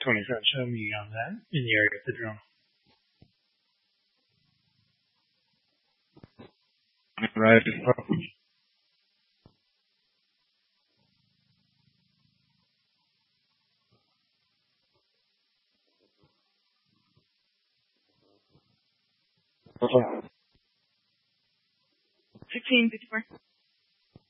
27, show me on that in the area of the drone. Right. $16.54.